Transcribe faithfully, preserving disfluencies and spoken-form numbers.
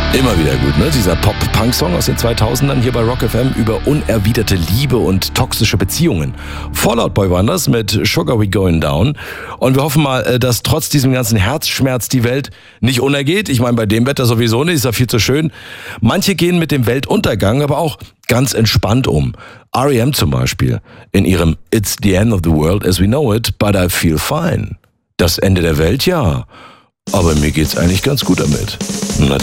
Immer wieder gut, ne? Dieser Pop-Punk-Song aus den zweitausendern hier bei Rock F M über unerwiderte Liebe und toxische Beziehungen. Fall Out Boy waren das mit Sugar We Going Down. Und wir hoffen mal, dass trotz diesem ganzen Herzschmerz die Welt nicht untergeht. Ich meine, bei dem Wetter sowieso nicht, ist ja viel zu schön. Manche gehen mit dem Weltuntergang aber auch ganz entspannt um. R E M zum Beispiel in ihrem It's the End of the World as we know it, but I feel fine. Das Ende der Welt, ja. Aber mir geht's eigentlich ganz gut damit. Na